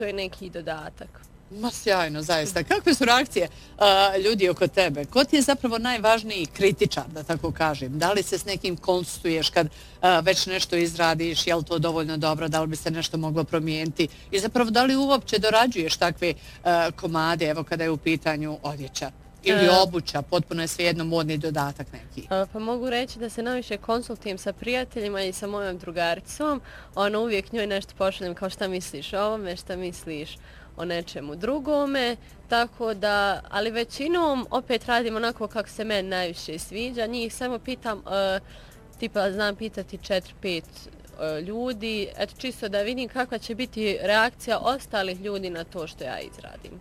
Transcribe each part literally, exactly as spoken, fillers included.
to je neki dodatak. Ma sjajno, zaista. Kakve su reakcije uh, ljudi oko tebe? Ko ti je zapravo najvažniji kritičar, da tako kažem? Da li se s nekim konstuješ kad uh, već nešto izradiš, je li to dovoljno dobro, da li bi se nešto moglo promijeniti? I zapravo da li uopće dorađuješ takve uh, komade, evo kada je u pitanju odjeća? Ili obuća, potpuno je svejedno modni dodatak neki. Pa mogu reći da se najviše konsultujem sa prijateljima i sa mojom drugaricom. Ono uvijek njoj nešto pošaljem kao šta misliš o ovome, šta misliš o nečemu drugome. Tako da, ali većinom opet radim onako kako se meni najviše sviđa. Njih samo pitam, uh, tipa znam pitati četiri pet uh, ljudi, eto čisto da vidim kakva će biti reakcija ostalih ljudi na to što ja izradim.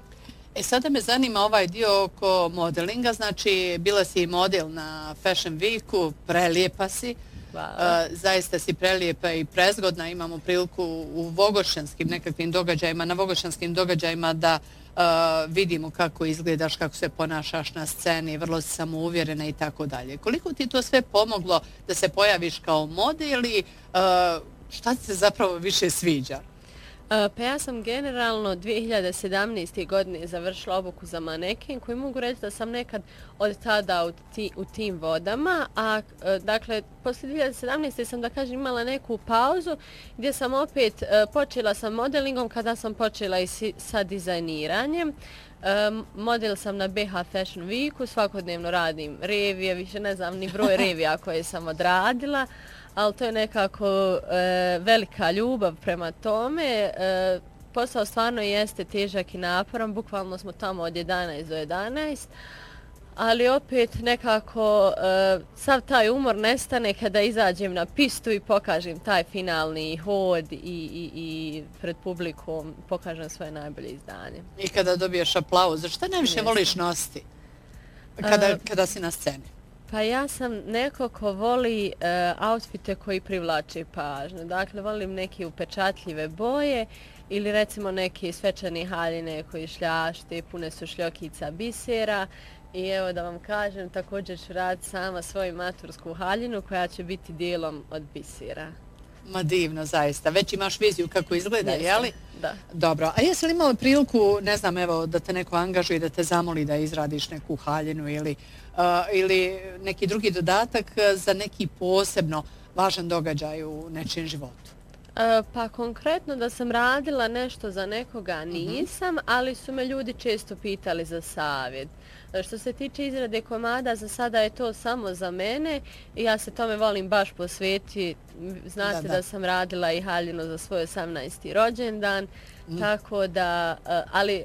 E sada me zanima ovaj dio oko modelinga, znači bila si model na Fashion Weeku, prelijepa si, Hvala. Uh, zaista si prelijepa i prezgodna, imamo priliku u vogošanskim nekakvim događajima, na vogošanskim događajima da uh, vidimo kako izgledaš, kako se ponašaš na sceni, vrlo si samouvjerena i tako dalje. Koliko ti to sve pomoglo da se pojaviš kao model i uh, šta ti se zapravo više sviđa? Pa ja sam generalno dvije hiljade sedamnaeste. godine završila obuku za maneken koji mogu reći da sam nekad od tada u, ti, u tim vodama, a dakle poslije dvije hiljade sedamnaeste. sam da kažem imala neku pauzu gdje sam opet počela sa modelingom kada sam počela i si, sa dizajniranjem. Um, model sam na B H Fashion Weeku, svakodnevno radim revije, više ne znam ni broj revija koje sam odradila, ali to je nekako e, velika ljubav prema tome. E, posao stvarno jeste težak i naporan, bukvalno smo tamo od jedanaest do jedanaest, ali opet nekako e, sav taj umor nestane kada izađem na pistu i pokažem taj finalni hod i, i, i pred publikom pokažem svoje najbolje izdanje. I kada dobiješ aplauz, šta najviše Jeste. voliš nositi kada, E, kada si na sceni? Pa ja sam neko ko voli uh, outfite koji privlače pažnju. Dakle, volim neke upečatljive boje ili recimo neke svečane haljine koji šljašte, pune su šljokica bisera. I evo da vam kažem, također ću raditi sama svoju matursku haljinu koja će biti dijelom od bisera. Ma divno, zaista. Već imaš viziju kako izgleda, Jeste, jeli? da. Dobro. A jesi li imao priliku, ne znam, evo, da te neko angažuje, da te zamoli da izradiš neku haljinu ili, uh, ili neki drugi dodatak za neki posebno važan događaj u nečijem životu? E, pa konkretno da sam radila nešto za nekoga nisam, mm-hmm. ali su me ljudi često pitali za savjet. Što se tiče izrade komada, za sada je to samo za mene i ja se tome volim baš posvetiti. Znate da, da. da sam radila i haljinu za svoj osamnaesti rođendan, mm. tako da, ali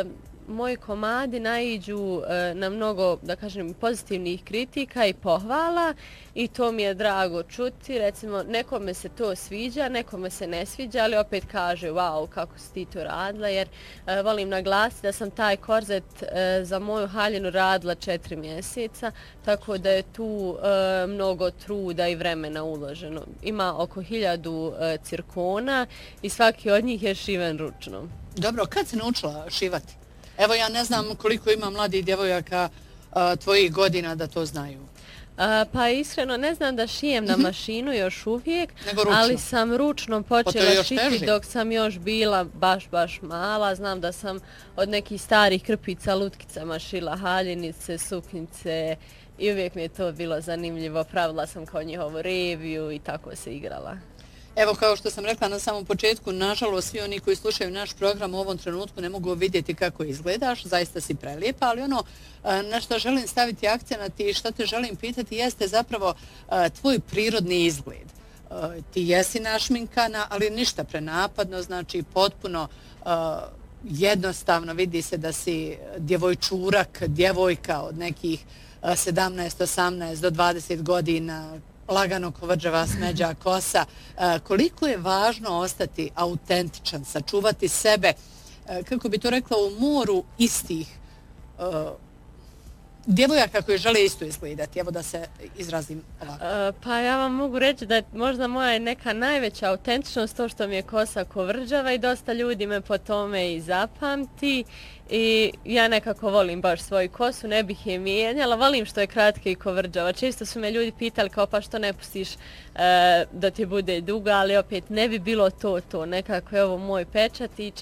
moji komadi naiđu na mnogo, da kažem, pozitivnih kritika i pohvala i to mi je drago čuti. Recimo, nekome se to sviđa, nekome se ne sviđa, ali opet kaže, wow, kako si ti to radila, jer e, volim naglasiti da sam taj korzet e, za moju haljinu radila četiri mjeseca, tako da je tu e, mnogo truda i vremena uloženo. Ima oko hiljadu e, cirkona i svaki od njih je šiven ručno. Dobro, kad si naučila šivati? Evo ja ne znam koliko ima mladih djevojaka a, tvojih godina da to znaju. A, pa iskreno ne znam da šijem na mašinu još uvijek, Nego ručno. ali sam ručno počela šiti teži. dok sam još bila baš, baš mala. Znam da sam od nekih starih krpica, lutkicama šila haljinice, suknjice i uvijek mi je to bilo zanimljivo. Pravila sam kao njihovu reviju i tako se igrala. Evo, kao što sam rekla na samom početku, nažalost, svi oni koji slušaju naš program u ovom trenutku ne mogu vidjeti kako izgledaš, zaista si prelijepa, ali ono na što želim staviti akcenat i što te želim pitati jeste zapravo tvoj prirodni izgled. Ti jesi našminkana, ali ništa prenapadno, znači potpuno jednostavno vidi se da si djevojčurak, djevojka od nekih sedamnaest, osamnaest do dvadeset godina, lagano kovrđava smeđa kosa. E, koliko je važno ostati autentičan, sačuvati sebe, e, kako bi to rekla, u moru istih e, djevojaka koji žele isto izgledati. Evo da se izrazim ovako. E, pa ja vam mogu reći da je možda moja neka najveća autentičnost to što mi je kosa kovrđava i dosta ljudi me po tome i zapamti. I ja nekako volim baš svoju kosu, ne bih je mijenjala, volim što je kratka i kovrđava. Često su me ljudi pitali kao pa što ne pustiš e, da ti bude duga, ali opet ne bi bilo to to. Nekako je ovo moj pečat i